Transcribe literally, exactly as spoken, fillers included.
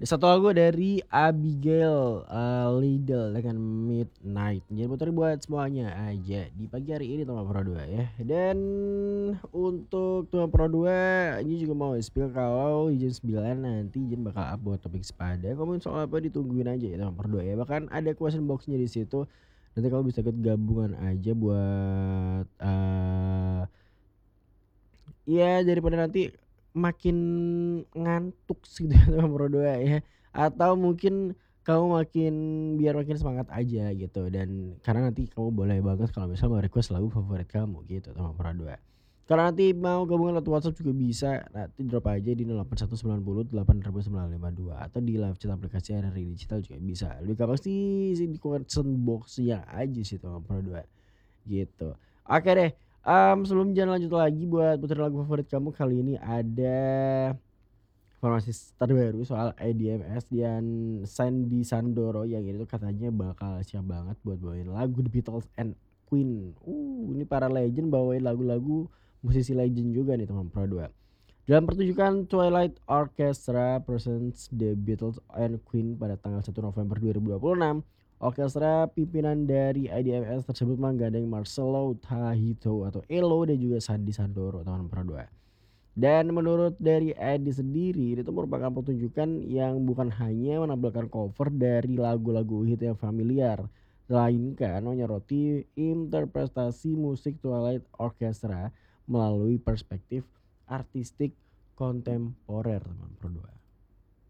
Satu lagu dari Abigail, eee, Liddell dengan Midnight. Jangan puterin buat semuanya aja di pagi hari ini Tembak Pro dua ya. Dan untuk Tembak Pro dua ini juga mau spill kalau di jam sembilan nanti Jen bakal up buat topik sepada. Ngomongin soal apa ditungguin aja ya Tembak Pro dua ya. Bahkan ada question box-nya di situ. Nanti kalau bisa ikut gabungan aja buat, eee ya daripada nanti makin ngantuk sih Tembak Pro dua ya. Atau mungkin kamu makin biar makin semangat aja gitu dan karena nanti kamu boleh banget kalau misal mau request lagu favorit kamu gitu Tembak Pro dua. Kalau nanti mau gabungan lewat WhatsApp juga bisa, nanti drop aja di nol delapan satu sembilan nol delapan ribu sembilan lima dua atau di live chat aplikasi R R I Digital juga bisa. Lebih gampang sih sih di question box-nya aja sih Tembak Pro dua gitu. Oke deh, mmm, sebelum Jan lanjut lagi buat puterin lagu favorit kamu kali ini ada informasi s terbaru soal E D M S dan Sandy Sandoro yang ini tuh katanya bakal siap banget buat bawain lagu The Beatles and Queen. Uh, ini para legend bawain lagu-lagu musisi legend juga nih teman Pro dua. Dalam pertunjukan Twilight Orchestra presents The Beatles and Queen pada tanggal satu November dua ribu dua puluh enam, orkestra pimpinan dari I D M S tersebut menggandeng Marcelo Tahito atau Elo dan juga Sandy Sandoro teman Pro dua. Dan menurut dari Edi sendiri, ini tuh merupakan pertunjukan yang bukan hanya menampilkan cover dari lagu-lagu hit yang familiar, melainkan menyoroti interpretasi musik Twilight Orchestra melalui perspektif artistik kontemporer teman Pro dua.